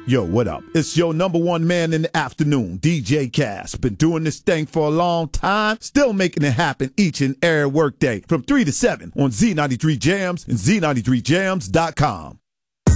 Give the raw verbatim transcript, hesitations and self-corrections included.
Yo, what up? It's your number one man in the afternoon, D J Cass. Been doing this thing for a long time, still making it happen each and every workday from three to seven on Z ninety-three Jams and Z ninety-three jams dot com.